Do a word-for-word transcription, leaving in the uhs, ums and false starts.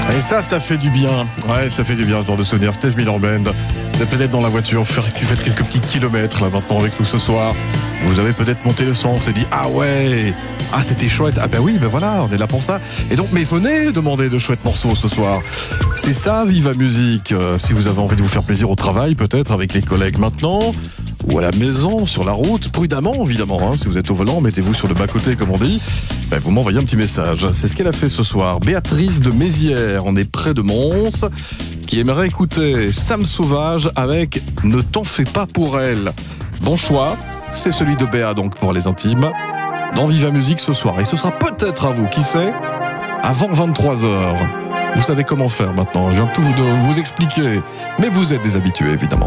Et ça, ça fait du bien. Ouais, ça fait du bien, ce genre de souvenir. Steve Miller Band. Vous êtes peut-être dans la voiture, vous faites quelques petits kilomètres là maintenant avec nous ce soir. Vous avez peut-être monté le son, vous avez dit ah ouais, ah c'était chouette. Ah ben oui, ben voilà, on est là pour ça. Et donc, mais venez demander de chouettes morceaux ce soir. C'est ça, Viva Musique. Euh, si vous avez envie de vous faire plaisir au travail, peut-être avec les collègues maintenant, ou à la maison, sur la route, prudemment évidemment. Hein, si vous êtes au volant, mettez-vous sur le bas-côté comme on dit. Ben, vous m'envoyez un petit message. C'est ce qu'elle a fait ce soir. Béatrice de Mézières, on est près de Mons, qui aimerait écouter Sam Sauvage avec Ne t'en fais pas pour elle. Bon choix, c'est celui de Béa donc pour les intimes, dans Viva Musique ce soir. Et ce sera peut-être à vous, qui sait, avant vingt-trois heures. Vous savez comment faire maintenant, je viens de tout vous expliquer, mais vous êtes des habitués évidemment.